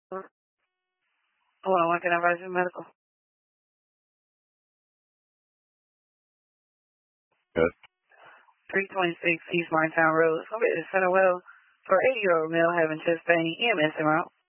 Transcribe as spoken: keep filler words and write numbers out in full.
Hold on, what can I advise you medical? Good. three twenty-six East Martintown Road. Somebody is sent a well for an eighty-year-old male having chest pain, E M S en route.